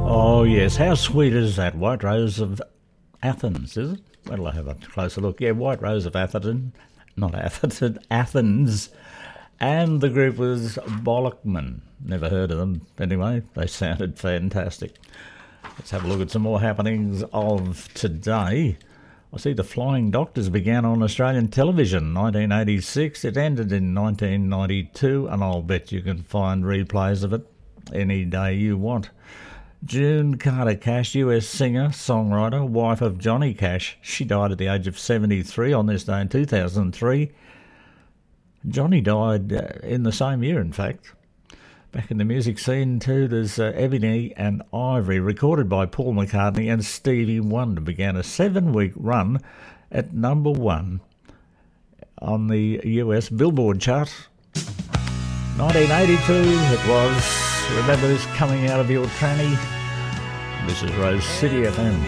Oh, yes. How sweet is that? White Rose of Athens, is it? Well, I'll have a closer look. Yeah, White Rose of Atherton. Not Atherton, Athens. And the group was Bollockman. Never heard of them. Anyway, they sounded fantastic. Let's have a look at some more happenings of today. I see The Flying Doctors began on Australian television 1986. It ended in 1992, and I'll bet you can find replays of it any day you want. June Carter Cash, US singer, songwriter, wife of Johnny Cash. She died at the age of 73 on this day in 2003. Johnny died in the same year, in fact. Back in the music scene too, there's Ebony and Ivory, recorded by Paul McCartney and Stevie Wonder, began a 7-week run at number 1 on the US Billboard chart. 1982 it was. Remember this coming out of your tranny? This is Rose City FM.